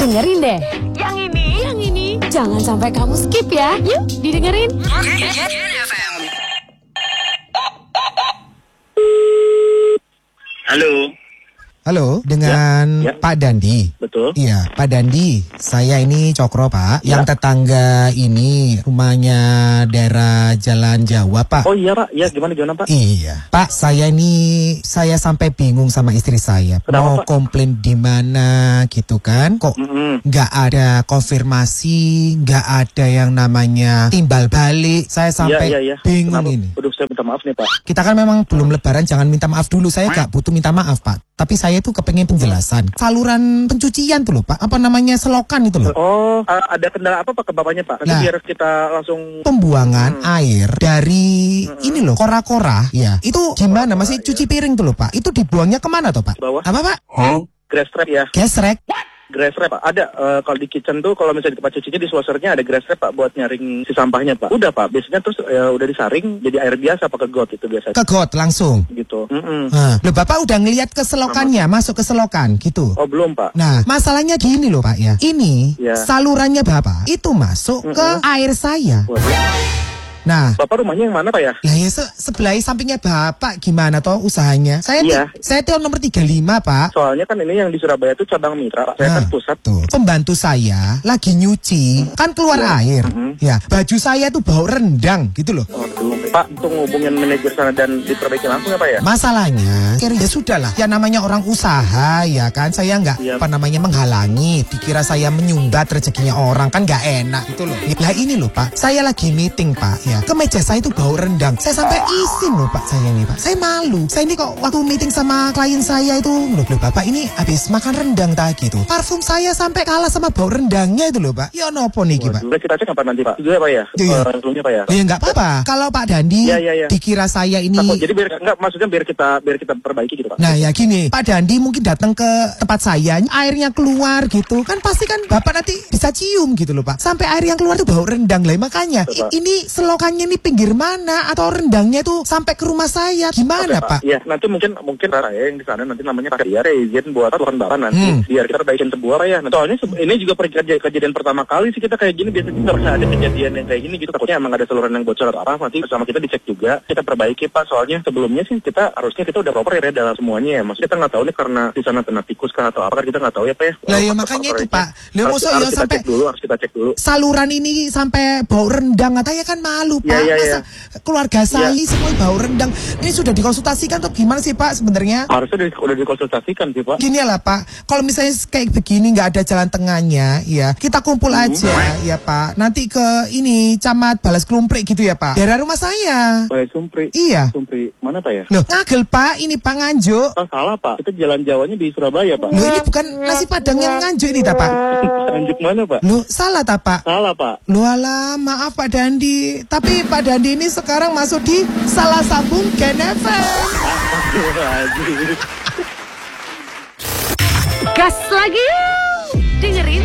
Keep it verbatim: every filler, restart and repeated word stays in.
Dengerin deh. Yang ini, yang ini. Jangan sampai kamu skip ya. Yuk, didengerin. Halo. Halo, dengan ya, ya. Pak Dandi. Betul. Iya, Pak Dandi. Saya ini Cokro, Pak. Ya. Yang tetangga ini rumahnya daerah Jalan Jawa, Pak. Oh iya, Pak. Ya, gimana gimana, Pak? Iya. Pak, saya ini saya sampai bingung sama istri saya. Kenapa, Mau Pak? komplain di mana gitu kan? Kok Mm-mm. nggak ada konfirmasi, nggak ada yang namanya timbal balik. Saya sampai Iya, iya, iya. bingung Kenapa? ini. Aduh, saya minta maaf nih, Pak. Kita kan memang belum lebaran, jangan minta maaf dulu. Saya nggak butuh minta maaf, Pak. Tapi saya tuh kepengen penjelasan. Saluran pencucian tuh loh, Pak. Apa namanya, selokan itu loh. Oh, a- ada kendala apa, Pak, ke Bapaknya, Pak? Nanti Nah. biar kita langsung... Pembuangan Hmm. air dari ini loh, kora-kora. Ya, itu gimana? Masih cuci piring tuh loh, Pak. Itu dibuangnya kemana tuh, Pak? Bawah. Apa, Pak? Grass trap ya. Gesrek. Grass trap, Pak. Ada. eh, kalau di kitchen tuh, kalau misalnya di tempat cucinya, di swashernya ada grass trap, Pak, buat nyaring si sampahnya, Pak. Udah, Pak. Biasanya terus eh, udah disaring, jadi air biasa, pakai got itu biasanya. Ke got langsung. Gitu. Mm-mm. Nah, loh, Bapak udah ngeliat ke selokannya, masuk ke selokan gitu. Oh, belum, Pak. Nah, masalahnya gini loh, Pak ya. Ini Ya. salurannya Bapak itu masuk ke air saya. Waduh. Nah, Bapak rumahnya yang mana, Pak, ya? lah ya se sebelah sampingnya Bapak gimana toh usahanya? Saya Iya. ti- saya tuh nomor tiga puluh lima, Pak. Soalnya kan ini yang di Surabaya itu cabang mitra, Pak. Saya kan Nah, pusat. tuh. Pembantu saya lagi nyuci, kan keluar air. Ya, baju saya tuh bau rendang gitu loh. Aduh, Pak, untuk ngubungin manajer sana dan diperbaiki langsung ya, Pak, ya? Masalahnya, kira ya sudah lah. Ya namanya orang usaha, ya kan. Saya nggak Iya. apa namanya menghalangi. Dikira saya menyumbat rezekinya orang, kan nggak enak gitu loh. Lah ini loh, Pak. Saya lagi meeting, Pak. Ya, ke meja saya itu bau rendang. Saya sampai izin loh, Pak. Saya ini, Pak. Saya malu. Saya ini kok waktu meeting sama klien saya itu, loh, loh Bapak ini habis makan rendang tadi gitu. Parfum saya sampai kalah sama bau rendangnya itu loh, Pak. Ya nopo nih, Pak. Boleh kita cek kapan nanti, Pak? Juga ya, Pak, ya? Iya. Eh, sebelumnya, Pak, ya? Ya nggak apa-apa. Kalau Pak Dandi Iya, iya, iya. dikira saya ini. Takut, jadi biar enggak, maksudnya biar kita biar kita perbaiki gitu, Pak. Nah ya gini, Pak Dandi mungkin datang ke tempat saya, airnya keluar gitu, kan pasti kan Bapak nanti bisa cium gitu loh, Pak. Sampai air yang keluar tuh bau rendang lah, makanya Betul, Pak. i- ini selokannya ini pinggir mana atau rendangnya tuh sampai ke rumah saya, gimana Oke, Pak? Iya, nanti mungkin mungkin Rara ya yang di sana nanti namanya pakai biar ya izin buat tuhan Bapak nanti Hmm. biar kita perbaikin sebuah, Pak, ya. Nah, soalnya se- ini juga perkej- kejadian pertama kali sih kita kayak gini, biasanya nggak pernah ada kejadian yang kayak gini gitu. Takutnya emang ada saluran yang bocor atau apa, nanti bersama kita dicek juga, kita perbaiki, Pak. Soalnya sebelumnya sih kita harusnya kita udah proper ya dalam semuanya ya. Maksudnya kita nggak tahu nih karena di sana kena tikus kah atau apa kan kita nggak tahu ya, Pak, ya. Lah ya Faktor- makanya itu, faktornya. Pak. Lah Harus, masa harus ya kita sampai cek dulu, harus kita cek dulu. saluran ini sampai bau rendang, katanya kan malu, Pak. Iya, iya, Masa iya. keluarga saya semua bau rendang. Ini sudah dikonsultasikan atau gimana sih, Pak, sebenarnya? Harusnya udah, udah dikonsultasikan sih, Pak. Gini lah, Pak, kalau misalnya kayak begini nggak ada jalan tengahnya, ya kita kumpul aja, ya Pak. Nanti ke ini Camat Balas Klumprik gitu ya, Pak. Daerah rumah saya. Pak Sumpri. Iya. Sumpri mana, Pak, ya? Loh, ngagel Pak, ini Pak Nganjuk. Oh, salah, Pak. Kita jalan Jawanya di Surabaya, Pak. Loh, ini bukan nasi padang yang Nganjuk ini, tak Pak? Lanjut mana, Pak? Loh, salah tak Pak? Salah, Pak. Loh alah, maaf Pak Dandi. Tapi Pak Dandi ini sekarang masuk di salah sambung Gen F M. Gas lagi yuk. Dengerin